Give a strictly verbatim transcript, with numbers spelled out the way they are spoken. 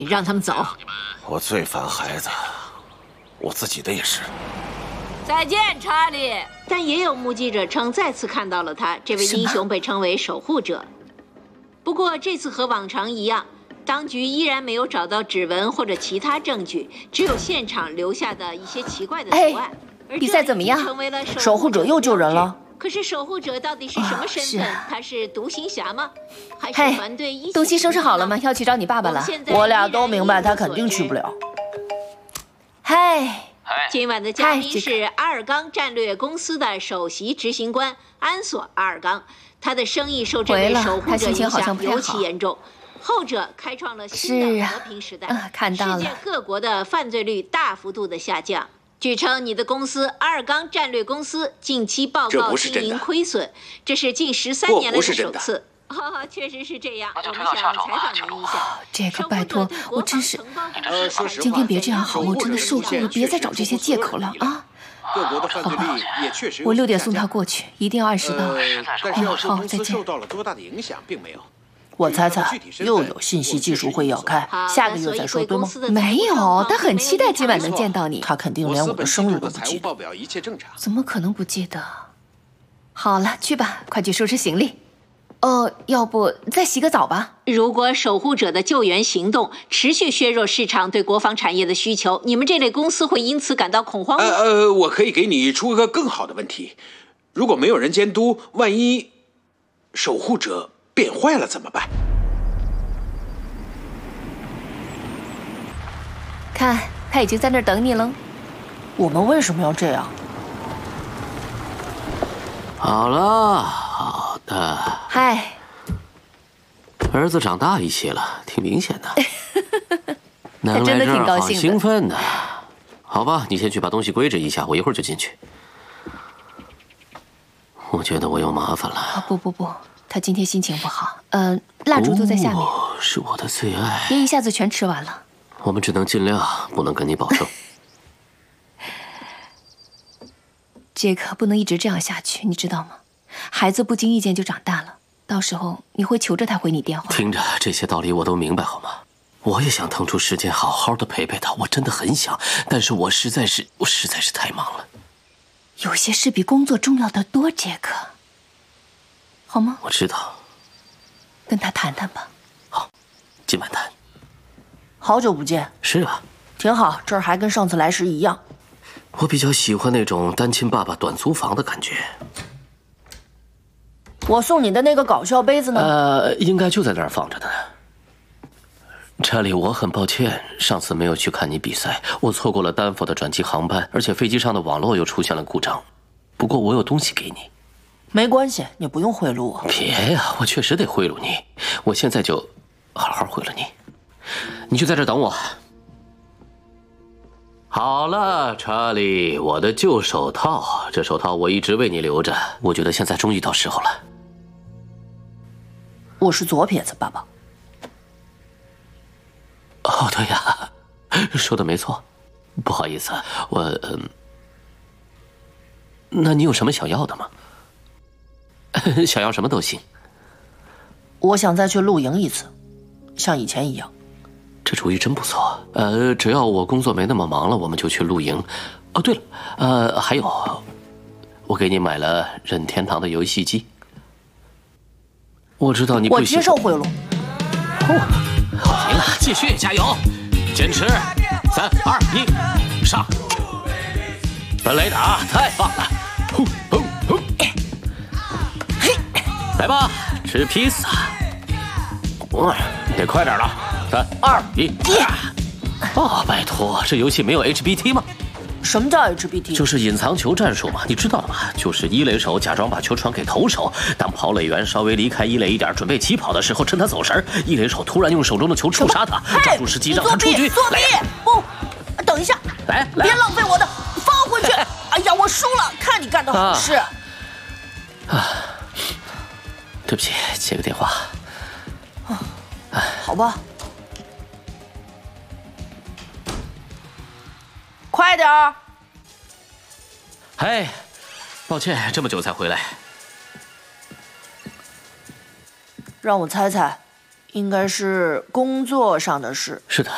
让他们走。 我最烦孩子，我自己的也是。 再见，查理。 但也有目击者称再次看到了他。这位英雄被称为守护者。不过这次和往常一样，当局依然没有找到指纹或者其他证据，只有现场留下的一些奇怪的图案。 哎，比赛怎么样？ 成为了守护者又救人了。 可是守护者到底是什么身份？ 哦、 他是独行侠吗？还是团队一起？ 东西收拾好了吗？要去找你爸爸了。 我俩都明白，他肯定去不了。嗨。 今晚的嘉宾是阿尔刚战略公司的首席执行官安索·阿尔刚，他的生意受这位守护者影响尤其严重。后者开创了新的和平时代， 啊、看到了世界各国的犯罪率大幅度的下降。据称，你的公司阿尔刚战略公司近期报告经营亏损，这是近十三年来的首次。哦，确实是这样。我们想采访您一下。 这个拜托，我真是…… 呃，说实话， 今天别这样好，我真的受够了，别再找这些借口了啊！ 各国的犯罪率也确实。 我六点送他过去，一定要按时到。 但是要说公司受到了多大的影响，并没有。 我猜猜，又有信息技术会议要开，下个月再说，对吗？ 没有，他很期待今晚能见到你。 他肯定连我的生日都不记得。 怎么可能不记得？好了，去吧，快去收拾行李。哦，要不再洗个澡吧？ 如果守护者的救援行动持续削弱市场对国防产业的需求，你们这类公司会因此感到恐慌吗？ 呃呃，我可以给你出个更好的问题：如果没有人监督，万一守护者变坏了怎么办？ 看，他已经在那儿等你了。 我们为什么要这样？ 好了，好的。 嗨， 儿子长大一些了，挺明显的。 他真的挺高兴的， 好兴奋的。好吧，你先去把东西归置一下，我一会儿就进去。我觉得我有麻烦了。 啊、不不不，他今天心情不好。嗯、呃，蜡烛就在下面。 哦，是我的最爱。 别一下子全吃完了。 我们只能尽量，不能跟你保证。 杰克，不能一直这样下去，你知道吗？孩子不经意间就长大了，到时候你会求着他回你电话。 听着，这些道理我都明白，好吗？我也想腾出时间好好的陪陪他，我真的很想，但是我实在是，我实在是太忙了。 有些事比工作重要的多，杰克，好吗？ 我知道。 跟他谈谈吧。 好，今晚谈。 好久不见。 是啊。 挺好，这儿还跟上次来时一样。 我比较喜欢那种单亲爸爸短租房的感觉。 我送你的那个搞笑杯子呢？ 呃，应该就在那儿放着呢。查理，我很抱歉，上次没有去看你比赛，我错过了丹佛的转机航班，而且飞机上的网络又出现了故障。不过我有东西给你。 没关系，你不用贿赂我。 别呀，我确实得贿赂你，我现在就好好贿赂你。你就在这等我。好了，查理，我的旧手套，这手套我一直为你留着，我觉得现在终于到时候了。 我是左撇子，爸爸。 哦，对呀，说的没错，不好意思，我嗯，那你有什么想要的吗？想要什么都行。 我想再去露营一次，像以前一样。 这主意真不错。呃，只要我工作没那么忙了，我们就去露营。哦，对了，呃，还有，我给你买了任天堂的游戏机。我知道你不喜欢。 我接受贿赂。 哦，好，停了，继续，加油，坚持，三二一，上！本雷达，太棒了！呼呼呼！嘿，来吧，吃披萨。哇，得快点了。三二一，哦，拜托，这游戏没有 H B T 吗？ 什么叫 H B T？ 就是隐藏球战术嘛，你知道的嘛，就是一垒手假装把球传给投手，当跑垒员稍微离开一垒一点，准备起跑的时候，趁他走神，一垒手突然用手中的球触杀他，抓住时机让他出局。 作弊！不，等一下， 来，来别浪费我的，放回去！哎呀，我输了，看你干的好事。 啊，对不起，接个电话。 啊，好吧。快点儿！ 嘿，抱歉，这么久才回来。 让我猜猜，应该是工作上的事。 是的，